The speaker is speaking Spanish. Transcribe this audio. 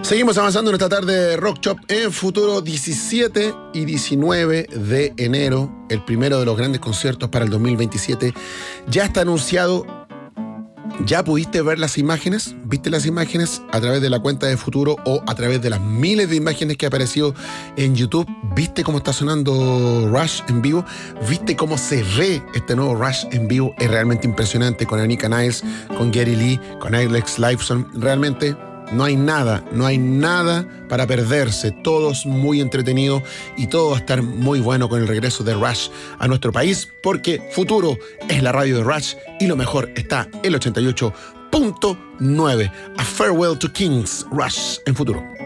Seguimos avanzando en esta tarde de Rock Shop en Futuro. 17 y 19 de enero, el primero de los grandes conciertos para el 2027. Ya está anunciado. ¿Ya pudiste ver las imágenes? ¿Viste las imágenes a través de la cuenta de Futuro o a través de las miles de imágenes que ha aparecido en YouTube? ¿Viste cómo está sonando Rush en vivo? ¿Viste cómo se ve este nuevo Rush en vivo? Es realmente impresionante, con Anika Niles, con Gary Lee, con Alex Lifeson. Realmente no hay nada para perderse. Todo es muy entretenido y todo va a estar muy bueno con el regreso de Rush a nuestro país, porque Futuro es la radio de Rush y lo mejor está el 88.9. A Farewell to Kings, Rush en Futuro.